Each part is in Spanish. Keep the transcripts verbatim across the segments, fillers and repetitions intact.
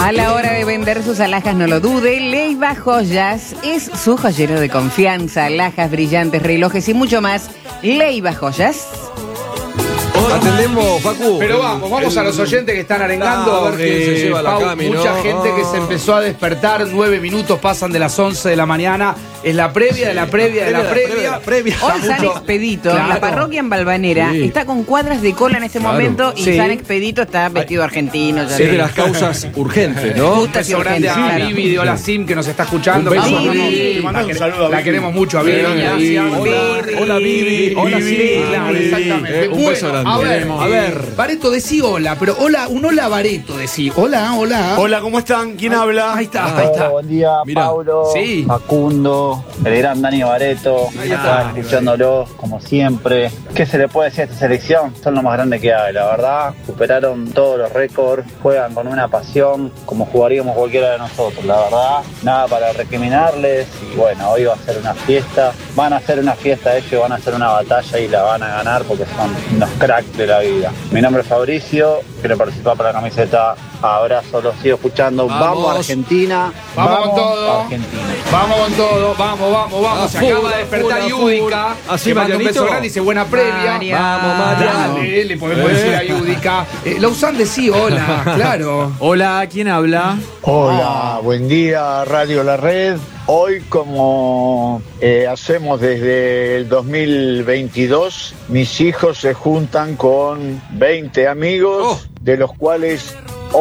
A la hora de vender sus alhajas, no lo dude, Leiva Joyas es su joyero de confianza. Alhajas, brillantes, relojes y mucho más. Leiva Joyas. Atendemos, Facu. Pero vamos, vamos a los oyentes que están arengando. Ah, a ver quién se lleva la Pau, cami, mucha ¿no? gente que se empezó a despertar. Nueve minutos pasan de las once de la mañana. Es la previa de la previa de la previa. previa. Hoy San Expedito, Claro. la parroquia en Balvanera, Sí. está con cuadras de cola en este Claro. momento y Sí. San Expedito está vestido argentino. Ya Es de sé. las causas urgentes, ¿no? Un Justas y beso grande a urgentes, claro. Vivi de Hola Sim que nos está escuchando. Un beso, Vamos, Vivi. Vivi. Te mandamos un saludo a La Vivi. queremos mucho a Vivi. Gracias. Vivi. Hola, hola, Vivi. Hola, Vivi, sí. claro, exactamente. Eh, un beso Bueno, grande. A ver, A ver. Bareto, decí hola, pero hola, un hola Bareto, decí. Hola, hola. Hola, ¿cómo están? ¿Quién habla? Ahí está, Ah. ahí Hola, está. buen día, Mirá. Paulo, Sí. Facundo, el gran Dani Bareto, Ahí está. acá escuchándolos como siempre. ¿Qué se le puede decir a esta selección? Son lo más grande que hay, la verdad. Superaron todos los récords, juegan con una pasión como jugaríamos cualquiera de nosotros, la verdad. Nada para recriminarles y bueno, hoy va a ser una fiesta. Van a hacer una fiesta ellos, van a hacer una batalla y la van a ganar porque son unos cracks de la vida. Mi nombre es Fabricio, quiero participar para la camiseta. Abrazo, los sigo escuchando. Vamos. Vamos, Argentina. Vamos con todo. Argentina. Vamos con todo, vamos, vamos, vamos. A Se full, acaba de a despertar full, a Yudica. full. Así, que manda un beso Marianito. grande y dice buena previa. María. Vamos, Mariano. Dale, le podemos Eh. decir a Yudica. Eh, Lausanne decí hola, claro. Hola, ¿quién habla? Hola, buen día Radio La Red. Hoy como eh, hacemos desde el dos mil veintidós, mis hijos se juntan con veinte amigos, Oh. de los cuales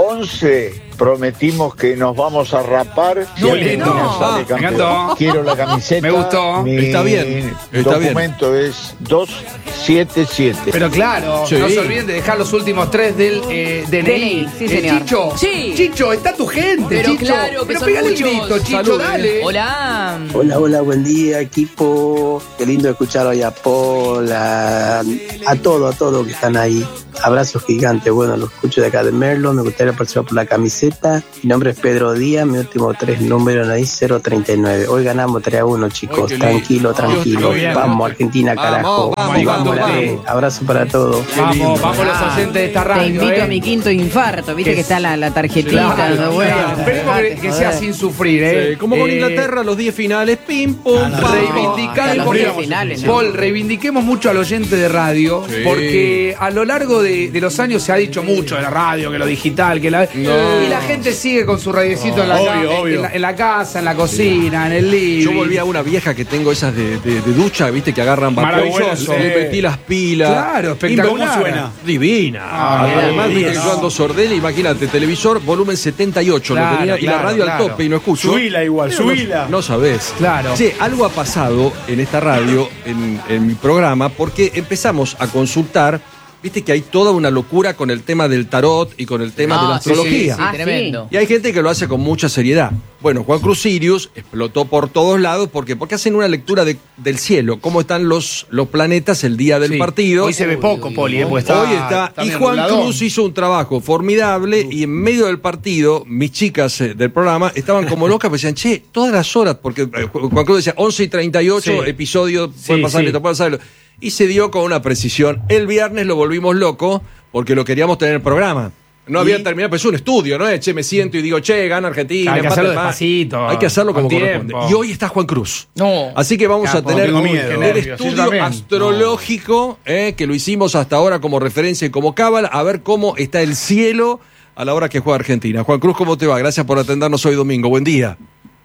once prometimos que nos vamos a rapar. Si No, alguien no. nos sale Me campeón. encantó. Quiero la camiseta. Me gustó. Mi Está bien, está bien. documento es doscientos setenta y siete. Pero claro, Sí. no se olviden de dejar los últimos tres del eh, D N I. D N I, sí, Eh, señor. Chicho, Sí. Chicho, está tu gente, Pero Chicho. claro que Pero son pegale el muchos. grito, Chicho, Salud, dale. Hola. Hola, hola, buen día equipo. Qué lindo escuchar hoy a Paul, a, a todo, a todo que están ahí. Abrazos gigantes. Bueno, los escucho de acá de Merlo. Me gustaría participar por la camiseta. Mi nombre es Pedro Díaz. Mi último tres números ahí cero treinta y nueve. Hoy ganamos tres a uno, chicos. Ay, qué lindo. Tranquilo, Dios, tranquilo. qué bien. Vamos, Argentina, Vamos, carajo. vamos, Vamos, la vamos. B. Abrazo para todos. Vamos, lindo. vamos los oyentes de esta radio. Te invito eh. a mi quinto infarto, viste Que que está la, la tarjetita. Claro, no, bueno, claro. Esperemos que, dejate, que sea joder. sin sufrir, ¿eh? Sí, como con Eh, Inglaterra, los diez finales, pim, pum, Ah, no, pam. Reivindicar Hasta los porque- diez finales, ¿no? Paul, reivindiquemos mucho al oyente de radio, Sí. porque a lo largo de, de los años se ha dicho mucho de la radio, que lo digital, que la. No. Y la gente sigue con su radiecito en, la Obvio, ca- en- obvio. en la, en la casa, en la cocina, en el living. Yo volví a una vieja que tengo esas de, de- de ducha, viste, que agarran vapor. Maravilloso. Le metí las pilas. Claro, espectacular. ¿Cómo suena? Divina. Ah, Además, bien. viste que yo ando sordera, imagínate, televisor, volumen setenta y ocho Claro, lo tenía, y la claro, radio claro. al tope y no escucho. Subila igual, Pero no- subila. No, sabés. Claro. Sí, algo ha pasado en esta radio, en, en mi programa, porque empezamos a consultar. Viste que hay toda una locura con el tema del tarot y con el tema de la Ah, sí, astrología. sí, Ah, tremendo. Y hay gente que lo hace con mucha seriedad. Bueno, Juan Cruz Sirius explotó por todos lados. ¿Por qué? Porque hacen una lectura de- del cielo, cómo están los, los planetas el día del Sí. partido. Hoy se ve poco, Poli, eh, porque está, Hoy está. Y medio Juan nubladón. Cruz hizo un trabajo formidable y en medio del partido, mis chicas eh, del programa estaban como locas, pues decían, che, todas las horas, porque eh, Ju- Juan Cruz decía once y treinta y ocho Sí. episodios, Sí, puede pasar sí. esto, puede pasar esto. Y se dio con una precisión. El viernes lo volvimos loco porque lo queríamos tener en el programa. No Y- había terminado, pues es un estudio, ¿no? Eh, Che, me siento y digo, che, gana Argentina. Hay que empata hacerlo el pa- despacito, Hay que hacerlo como con corresponde. tiempo. Y hoy está Juan Cruz. No. Así que vamos Capo, a tener tengo un- miedo. el Qué nervios, yo estudio también. astrológico, eh, que lo hicimos hasta ahora como referencia y como cábala, a ver cómo está el cielo a la hora que juega Argentina. Juan Cruz, ¿cómo te va? Gracias por atendernos hoy domingo. Buen día.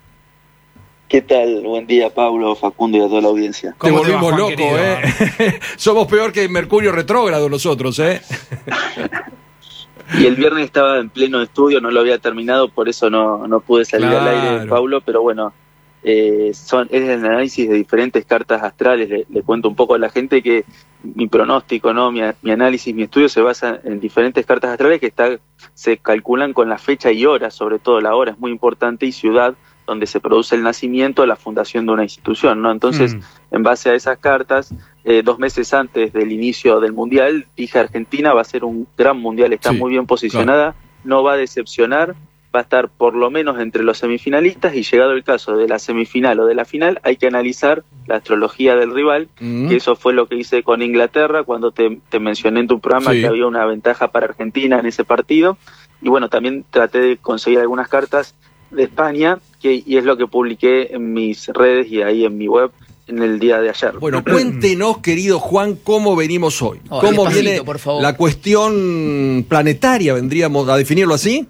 ¿Qué tal? Buen día, Pablo, Facundo y a toda la audiencia. Te ¿Cómo te va, volvimos Juan, loco, querido? ¿eh? Somos peor que Mercurio retrógrado nosotros, ¿eh? Y el viernes estaba en pleno estudio, no lo había terminado, por eso no, no pude salir al Claro. aire, Pablo, pero bueno, eh, son, es el análisis de diferentes cartas astrales. Le, le cuento un poco a la gente que mi pronóstico, no, mi, mi análisis, mi estudio se basa en diferentes cartas astrales que está, se calculan con la fecha y hora, sobre todo la hora es muy importante, y ciudad donde se produce el nacimiento, la fundación de una institución, ¿no? Entonces, Mm. en base a esas cartas, eh, dos meses antes del inicio del Mundial, dije Argentina va a ser un gran Mundial, está Sí, muy bien posicionada, no va a decepcionar, va a estar por lo menos entre los semifinalistas, y llegado el caso de la semifinal o de la final, hay que analizar la astrología del rival, mm. que eso fue lo que hice con Inglaterra cuando te, te mencioné en tu programa sí. que había una ventaja para Argentina en ese partido, y bueno, también traté de conseguir algunas cartas de España, que, y es lo que publiqué en mis redes y ahí en mi web en el día de ayer. Bueno, cuéntenos, querido Juan, cómo venimos hoy. Oh, ¿Cómo viene por favor. La cuestión planetaria? ¿Vendríamos a definirlo así?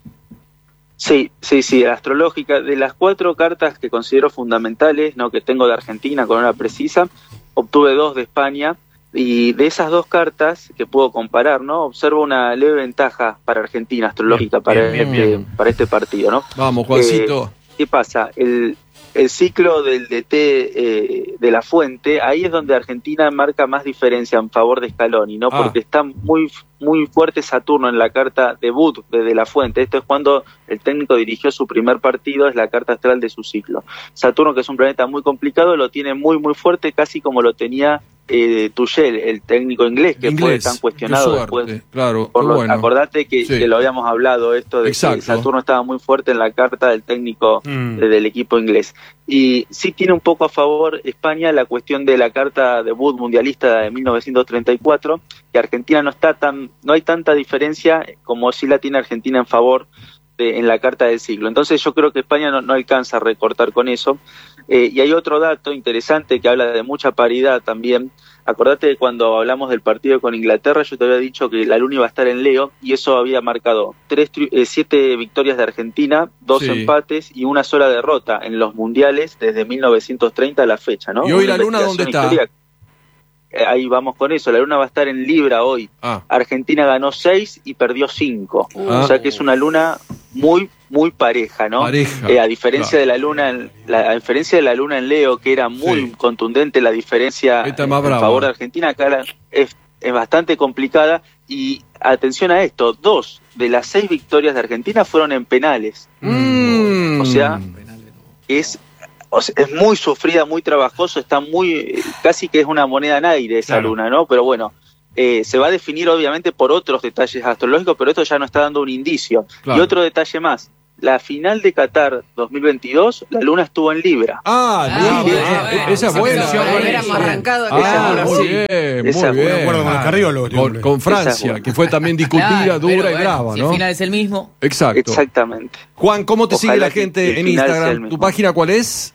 Sí, sí, sí, astrológica. De las cuatro cartas que considero fundamentales, ¿no?, que tengo de Argentina con una precisa, obtuve dos de España, y de esas dos cartas que puedo comparar, ¿no?, observo una leve ventaja para Argentina astrológica, bien, para, bien, este, bien. para este partido, ¿no? Vamos, Juancito. Eh, ¿Qué pasa? El, el ciclo del D T eh, de la Fuente, ahí es donde Argentina marca más diferencia en favor de Scaloni, ¿no? Ah. Porque está muy muy fuerte Saturno en la carta debut de, de la Fuente. Esto es cuando el técnico dirigió su primer partido, es la carta astral de su ciclo. Saturno, que es un planeta muy complicado, lo tiene muy muy fuerte, casi como lo tenía eh, Tuchel, el técnico inglés, que inglés, fue tan cuestionado después. Claro, por lo, bueno. Acordate que, sí. que lo habíamos hablado, esto de Exacto. que Saturno estaba muy fuerte en la carta del técnico mm. de, del equipo inglés. Y sí tiene un poco a favor España la cuestión de la carta debut mundialista de mil novecientos treinta y cuatro, que Argentina no está tan, no hay tanta diferencia como si la tiene Argentina en favor de, en la carta del siglo. Entonces yo creo que España no, no alcanza a recortar con eso. Eh, y hay otro dato interesante que habla de mucha paridad también. Acordate de cuando hablamos del partido con Inglaterra, yo te había dicho que la luna iba a estar en Leo, y eso había marcado tres, eh, siete victorias de Argentina, dos sí. empates y una sola derrota en los mundiales desde mil novecientos treinta a la fecha, ¿no? ¿Y hoy la luna dónde está? Histórica. Ahí vamos con eso, la luna va a estar en Libra hoy. Ah. Argentina ganó seis y perdió cinco, ah. o sea que es una luna muy muy pareja, ¿no? Pareja, eh, a diferencia claro. de la luna en, la, a diferencia de la luna en Leo, que era muy sí. contundente la diferencia en, en favor de Argentina, acá la, es, es bastante complicada. Y atención a esto, dos de las seis victorias de Argentina fueron en penales. Mm. O sea, es O sea, es muy sufrida, muy trabajoso, está muy, casi que es una moneda en aire esa claro. luna, ¿no? Pero bueno, eh, se va a definir obviamente por otros detalles astrológicos, pero esto ya nos está dando un indicio. Claro. Y otro detalle más, la final de Qatar dos mil veintidós, la luna estuvo en Libra. Ah, ah bien, bien. Esa es buena. Hubiéramos arrancado ah, muy bien, esa muy bien. De acuerdo con los cardiólogos. Con, con Francia, que fue también discutida, claro, dura y bueno, brava, si ¿no? el final es el mismo. Exacto. Exactamente. Juan, ¿cómo te Ojalá sigue la gente en Instagram? ¿Tu página cuál es?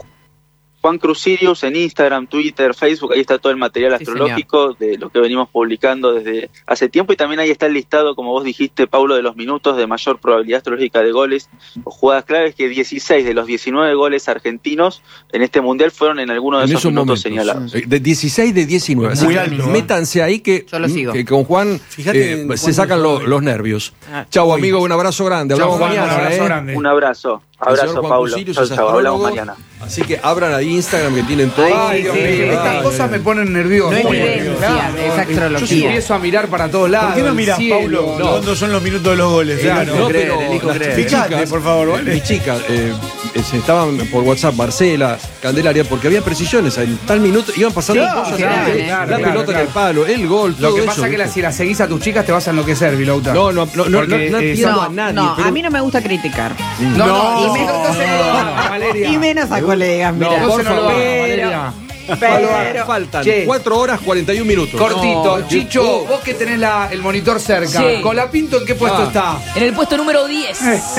Juan Cruz Sirius en Instagram, Twitter, Facebook, ahí está todo el material sí, astrológico señor. de lo que venimos publicando desde hace tiempo, y también ahí está el listado, como vos dijiste, Paulo, de los minutos de mayor probabilidad astrológica de goles o jugadas claves, que dieciséis de los diecinueve goles argentinos en este mundial fueron en alguno de en esos, esos minutos momentos, señalados. De dieciséis de diecinueve. Muy alto. Métanse ahí que, que con Juan eh, se sacan lo, los nervios. Ah, Chau, hoy. amigo, un abrazo grande. Hablamos Chau, mañana. Un abrazo eh. grande. Un abrazo. Abrazo, Paulo. Chau, chau, hablamos mañana. Así que abran ahí Instagram, que tienen todo. Ay, Dios mío, estas ay, cosas ay. me ponen nervioso. No evidencia claro. de esa astrología. Yo empiezo a mirar para todos lados. ¿Por qué no miras, Paulo, no. cuándo son los minutos de los goles? Claro, no, creer, pero creer. Fíjate, chicas, por favor, ¿vale? Mis chicas eh, se estaban por WhatsApp, Marcela, Candelaria, porque había precisiones. En tal minuto iban pasando claro, cosas. claro, eh, claro, la claro, pelota claro. en el palo, el gol, Lo todo que pasa eso, es que la, si la seguís a tus chicas te vas a enloquecer, Vilauta. No, no, no, no, Porque, no, no eh, entiendo No, a nadie. no, pero... a mí no me gusta criticar. No, no, y no, menos, no, no, Valeria. y menos a colegas, mira. No, por no lo favor. hagas, Valeria. Pero, Faltan Che. cuatro horas cuarenta y un minutos. Cortito, No, Chicho, oh. vos que tenés la, el monitor cerca, Sí. ¿Colapinto en qué puesto Ah. está? En el puesto número diez.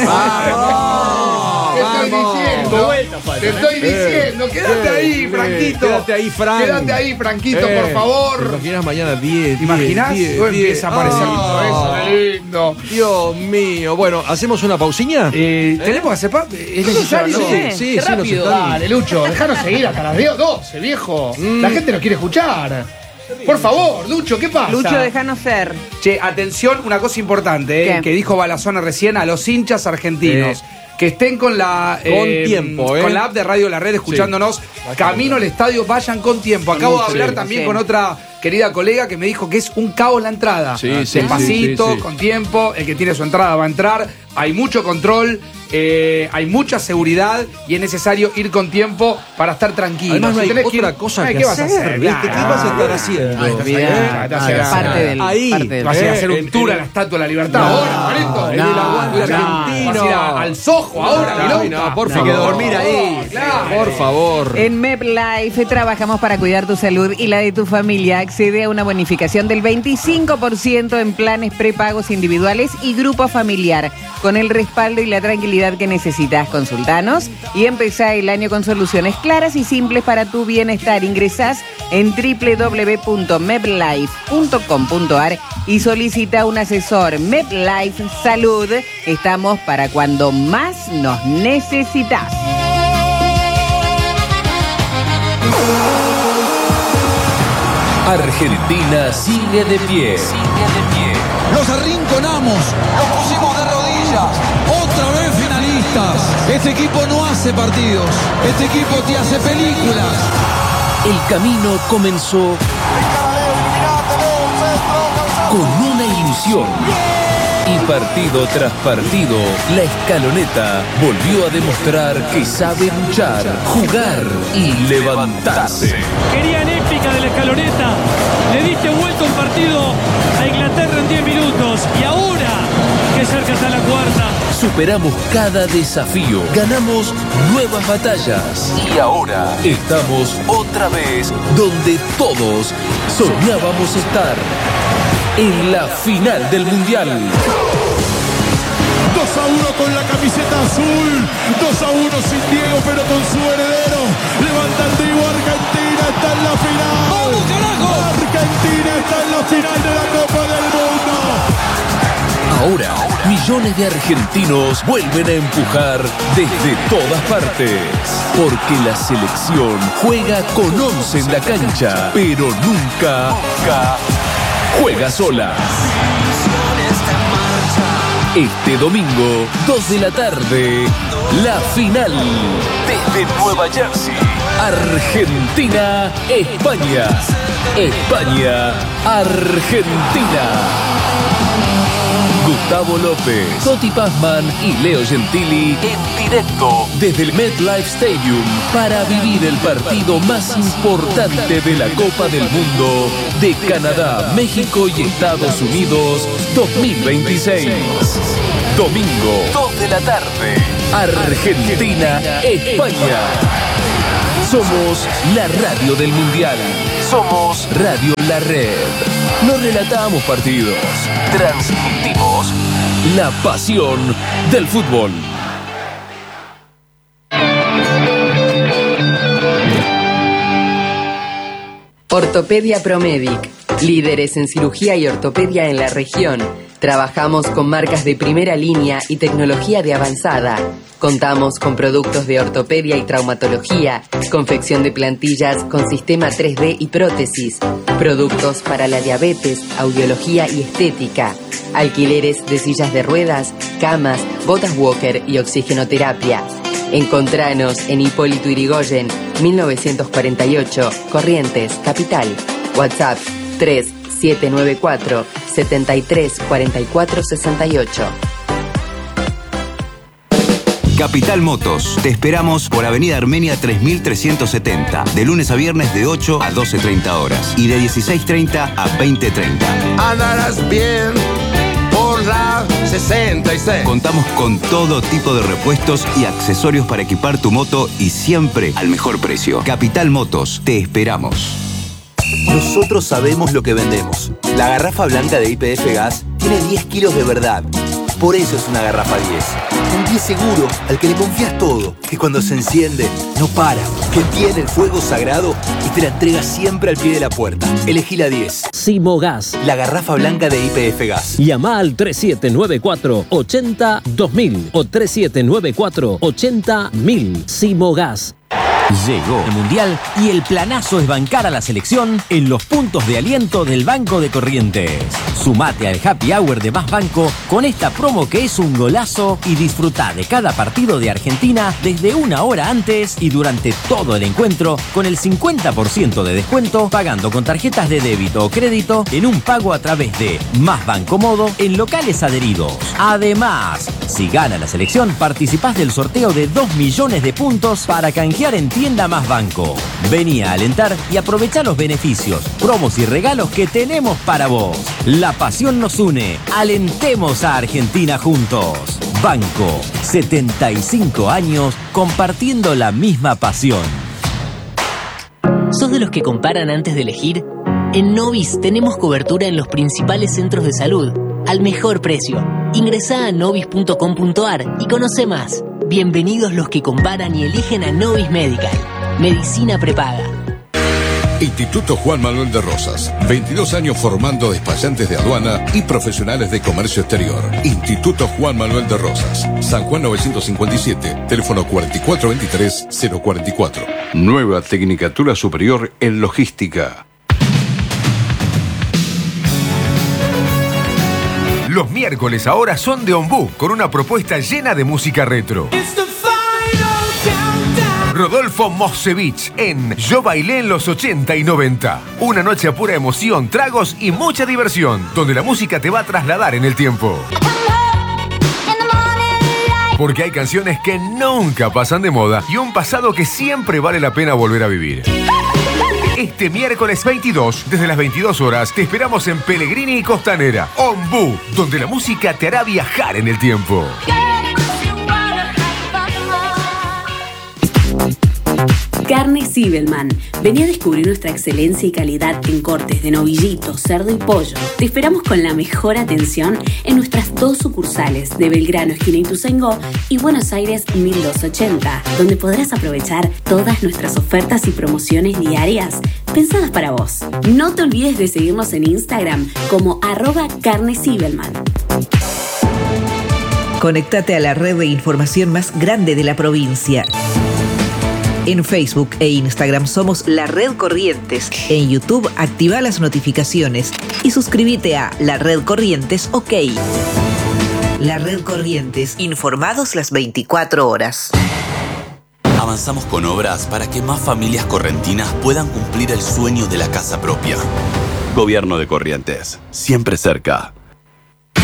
Te estoy Vamos. diciendo, te estoy diciendo, quédate Bien, ahí, bien. Franquito. Quédate ahí, Fran. Quédate ahí, Franquito, Eh, por ¿Te favor. imaginas mañana diez? ¿Te imaginas? diez, Todo diez. empieza a aparecer Ah. todo eso, qué lindo. Dios mío. Bueno, ¿hacemos una pausiña? Eh, ¿Tenemos que hacer parte? ¿Es necesario? Sí, sé. sí, Qué sí, nos rápido. están- Dale, Lucho, déjanos seguir hasta las doce, viejo. Mm. La gente nos quiere escuchar. Por favor, Lucho, ¿qué pasa? Lucho, déjanos ser. Che, atención, una cosa importante, eh, ¿Qué? que dijo Balazona recién a los hinchas argentinos. Sí. que estén con la con eh, tiempo, ¿eh? con la app de Radio La Red escuchándonos. Sí. Camino al estadio, vayan con tiempo. Acabo de hablar sí, también sí. con otra querida colega que me dijo que es un caos la entrada. Sí, Despacito, sí, sí, sí. con tiempo. El que tiene su entrada va a entrar. Hay mucho control. Eh, hay mucha seguridad y es necesario ir con tiempo para estar tranquilo. Además, no hay tenés otra ir, cosa ¿qué que vas a hacer? ¿Viste? ¿Qué vas a estar haciendo? Parte del ahí parte del vas a ir a hacer un en, tour en, a la Estatua de la Libertad no, ahora, Marito. En el aguante Vas argentino. a ir a- al Soho ahora, No, Milonga. no, por No. favor. Hay que dormir ahí. Claro. Por favor. En MedLife trabajamos para cuidar tu salud y la de tu familia. Accede a una bonificación del veinticinco por ciento en planes prepagos individuales y grupo familiar, con el respaldo y la tranquilidad que necesitas. Consultanos y empezá el año con soluciones claras y simples para tu bienestar. Ingresás en doble u doble u doble u punto medlife punto com punto a r y solicita un asesor. MedLife Salud. Estamos para cuando más nos necesitas. Argentina sigue de pie. Sigue de pie. Los arrinconamos, los pusimos de rodillas, otra vez finalistas. Este equipo no hace partidos, este equipo te hace películas. El camino comenzó con una ilusión. Y partido tras partido, la Escaloneta volvió a demostrar que sabe luchar, jugar y levantarse. Querían épica de la Escaloneta. Le diste vuelta un partido a Inglaterra en diez minutos. Y ahora, que cerca está la cuarta. Superamos cada desafío, ganamos nuevas batallas. Y ahora estamos otra vez donde todos soñábamos estar. En la final del Mundial. dos a uno con la camiseta azul. dos a uno sin Diego, pero con su heredero. Levanta el trigo. Argentina está en la final. ¡Vamos, carajo! Argentina está en la final de la Copa del Mundo. Ahora, millones de argentinos vuelven a empujar desde todas partes. Porque la selección juega con once en la cancha, pero nunca, nunca juega sola. Este domingo, dos de la tarde, la final. Desde Nueva Jersey, Argentina, España. España, Argentina. Gustavo López, Toti Pazman y Leo Gentili en directo desde el MetLife Stadium para vivir el partido más importante de la Copa del Mundo de Canadá, México y Estados Unidos dos mil veintiséis. Domingo, dos de la tarde, Argentina, España. Somos la radio del Mundial. Somos Radio La Red. No relatamos partidos, transmitimos la pasión del fútbol. Ortopedia Promedic, líderes en cirugía y ortopedia en la región. Trabajamos con marcas de primera línea y tecnología de avanzada. Contamos con productos de ortopedia y traumatología, confección de plantillas con sistema tres D y prótesis, productos para la diabetes, audiología y estética, alquileres de sillas de ruedas, camas, botas walker y oxigenoterapia. Encontranos en Hipólito Yrigoyen, mil novecientos cuarenta y ocho, Corrientes, Capital. WhatsApp tres siete nueve cuatro, siete tres cuatro cuatro seis ocho. Capital Motos. Te esperamos por Avenida Armenia tres mil trescientos setenta. De lunes a viernes de ocho a doce treinta horas. Y de dieciséis treinta a veinte treinta. Andarás bien por la sesenta y seis. Contamos con todo tipo de repuestos y accesorios para equipar tu moto y siempre al mejor precio. Capital Motos. Te esperamos. Nosotros sabemos lo que vendemos. La garrafa blanca de Y P F Gas tiene diez kilos de verdad. Por eso es una garrafa diez. Un diez seguro, al que le confías todo. Que cuando se enciende, no para. Que tiene el fuego sagrado y te la entrega siempre al pie de la puerta. Elegí la diez. Simogas. La garrafa blanca de Y P F Gas. Llama al tres siete nueve cuatro, ocho cero, dos mil o tres siete nueve cuatro, ocho cero, mil. Simogas. Llegó el Mundial y el planazo es bancar a la selección en los puntos de aliento del Banco de Corrientes. Sumate al Happy Hour de Más Banco con esta promo que es un golazo y disfruta de cada partido de Argentina desde una hora antes y durante todo el encuentro con el cincuenta por ciento de descuento pagando con tarjetas de débito o crédito en un pago a través de Más Banco Modo en locales adheridos. Además, si gana la selección, participás del sorteo de dos millones de puntos para canjear en Tienda Más Banco. Vení a alentar y aprovechá los beneficios, promos y regalos que tenemos para vos. La pasión nos une. Alentemos a Argentina juntos. Banco, setenta y cinco años compartiendo la misma pasión. ¿Sos de los que comparan antes de elegir? En Novis tenemos cobertura en los principales centros de salud, al mejor precio. Ingresá a novis punto com punto ar y conoce más. Bienvenidos los que comparan y eligen a Novis Medical. Medicina prepaga. Instituto Juan Manuel de Rosas. veintidós años formando despachantes de aduana y profesionales de comercio exterior. Instituto Juan Manuel de Rosas. San Juan novecientos cincuenta y siete. Teléfono cuatro cuatro dos tres cero cuatro cuatro. Nueva Tecnicatura Superior en Logística. Los miércoles ahora son de Ombú, con una propuesta llena de música retro. Rodolfo Mosevich en Yo Bailé en los ochenta y noventa. Una noche a pura emoción, tragos y mucha diversión, donde la música te va a trasladar en el tiempo. Porque hay canciones que nunca pasan de moda y un pasado que siempre vale la pena volver a vivir. Este miércoles veintidós, desde las veintidós horas, te esperamos en Pellegrini y Costanera, Ombú, donde la música te hará viajar en el tiempo. Carne Zibelman. Vení a descubrir nuestra excelencia y calidad en cortes de novillito, cerdo y pollo. Te esperamos con la mejor atención en nuestras dos sucursales de Belgrano, esquina Ituzaingó, y Buenos Aires mil doscientos ochenta, donde podrás aprovechar todas nuestras ofertas y promociones diarias pensadas para vos. No te olvides de seguirnos en Instagram como arroba Carne Zibelman. Conéctate a la red de información más grande de la provincia. En Facebook e Instagram somos La Red Corrientes. En YouTube activa las notificaciones y suscríbete a La Red Corrientes OK. La Red Corrientes, informados las veinticuatro horas. Avanzamos con obras para que más familias correntinas puedan cumplir el sueño de la casa propia. Gobierno de Corrientes, siempre cerca.